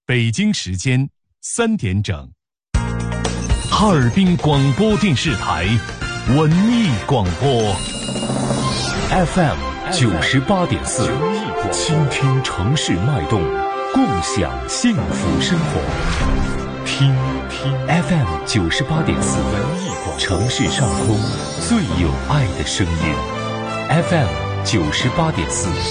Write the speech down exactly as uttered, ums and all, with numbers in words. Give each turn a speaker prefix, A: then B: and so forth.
A: 北京时间三点整。哈尔滨广播电视台文艺广播 F M 九十八点四，倾听城市脉动，共享幸福生活。听听 F M 九十八点四，文艺广播，城市上空最有爱的声音。F M 九十八点四。